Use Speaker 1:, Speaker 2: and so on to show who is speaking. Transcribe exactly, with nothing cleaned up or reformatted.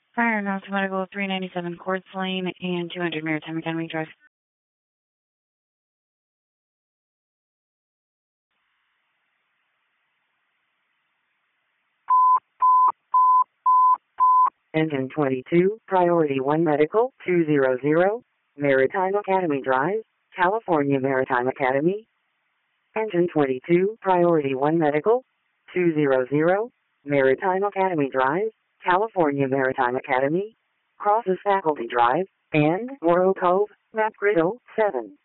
Speaker 1: Fire North Medical three ninety-seven Quartz Lane and two hundred Maritime Academy Drive.
Speaker 2: Engine twenty-two, Priority one Medical, two hundred, Maritime Academy Drive, California Maritime Academy. Engine twenty-two, Priority one Medical, two hundred, Maritime Academy Drive, California Maritime Academy, crosses Faculty Drive, and Morro Cove, Map Grid oh seven.